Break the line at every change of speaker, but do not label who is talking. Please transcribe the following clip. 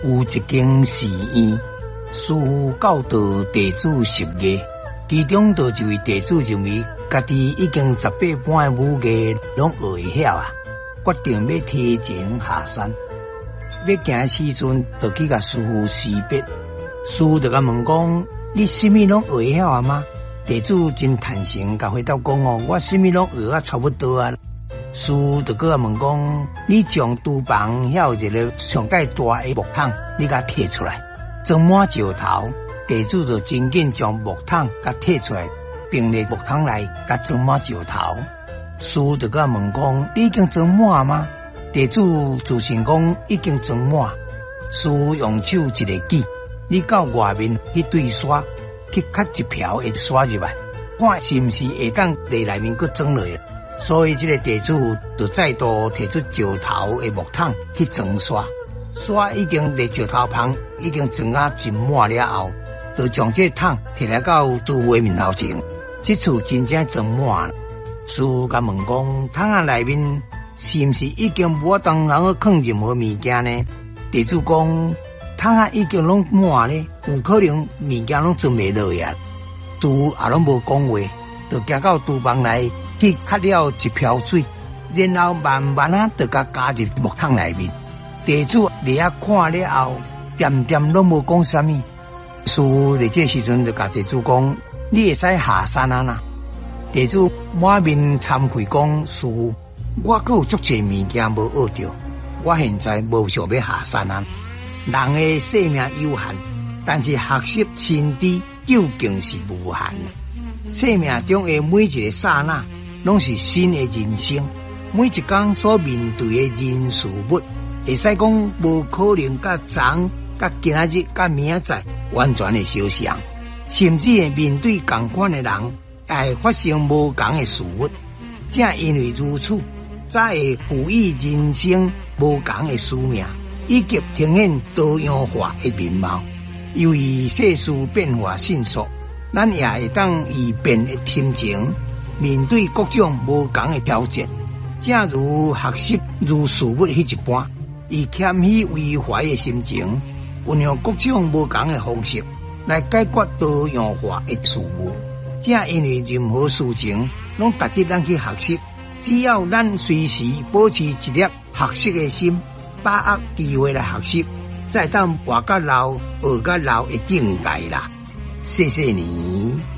有一间寺院，师父教导弟子10艺，其中就一位弟子认为家己已经18般的武艺拢学会晓啊，决定要提前下山。要行时阵，就去甲师父辞别。师父就甲问讲：“你什么拢学会晓啊吗？”弟子真坦诚甲回答讲：“我什么拢学啊差不多啊。”师父就搁问讲：“你将厨房遐一个上介大的木桶，你甲摕出来，装满石头。”弟子就真紧将木桶甲摕出来，并入木桶内甲装满石头。师父就搁问讲：“你已经装满吗？”弟子自信讲已经装满。师父用手一个举，你到外面去对刷，去吸一瓢的刷入来，看是毋是会当在内面搁装落。所以这个弟子就再度摕出石头的木桶去装刷，刷已经在石头旁已经装啊真满了后，就将这桶摕来到师父的面头前。这次真正装满了。师父甲问讲：“桶啊内面是毋是已经无法当然去放任何物件呢？”弟子讲：“桶啊已经拢满咧，有可能物件拢装袂落呀。”师父也拢无讲话，就行到厨房内去吸了一瓢水，然后慢慢就加入木桶内面。弟子伫遐看了后，点点拢无讲啥物。师父在这时阵就甲弟子讲：“你会使下山啊啦！”弟子满面惭愧讲：“师父，我还有足侪物件无学着，我现在无想要下山啊。人的生命有限，但是学习心智究竟是无限的。生命中的每一个刹那，拢是新的人生。每一天所面对的人事物，会使讲无可能甲昨、甲今仔日、甲明仔载完全的相像，甚至会面对同款的人，也会发生无同的事物。正因为如此，才会赋予人生无同的使命，以及呈现多样化的面貌。由于世事变化迅速，咱也会当以变的心情面对各种无同的挑战。正如学习如事物迄一般，以谦虚为怀的心情，运用各种无同的方式来解决多样化的事物。正因为任何事情拢值得咱去学习，只要咱随时保持一粒学习的心，把握机会来学习，再当活到老、学到老的境界啦。谢谢你。